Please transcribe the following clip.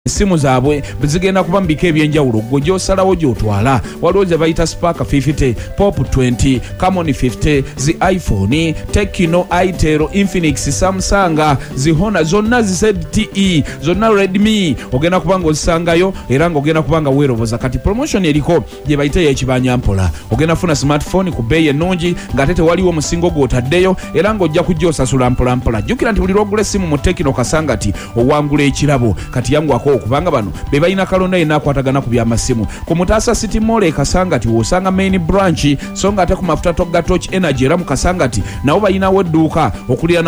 Simu zaabwe zigenda kuba mbika ebyenjawulo gwe gy'osalawo gy'otwala waliwo ze bayita Spark 50, Pop 20, Camon 50, zi iPhone, Tecno, Itel, Infinix, Samsung, zi Honor zonna zi ZTE, zonna Redmi ogenda kubanga ozisangayo era ng'ogenda kubanga weeroboza. Kati promotion eriko gye bayita y'ekibanja mpola, ogenda funa smartphone ku bbeeyi ennungi ng'ate tewaliwo omusingo gw'otaddeyo era ng'ojja kujja osasula mpola mpola. Jjukira nti buli lw'ogula essimu mu Tecno Kasangati owangula ekirabo. Kati yanguwako kubanga bano be balina kalonda yenna akwatagana ku by'amasimu ku Mutaasa City Mall e Kasangati wosanga main branch so nga ate ku mafuta Togga Torch Energy era mu Kasangati nawo balinawo edduuka okulira